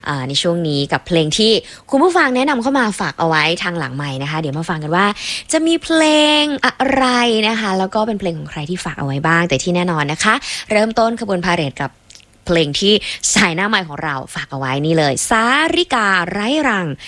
ในช่วงนี้กับเพลงที่คุณผู้ฟังแนะนำเข้ามาฝากเอาไว้ทางหลังไมค์นะคะเดี๋ยวมาฟังกันว่าจะมีเพลงอะไรนะคะแล้วก็เป็นเพลงของใครที่ฝากเอาไว้บ้างแต่ที่แน่นอนนะคะเริ่มต้นขบวนพาเหรดกับเพลงที่สายหน้าไมค์ของเราฝากเอาไว้นี่เลยสาริกาไร้รัง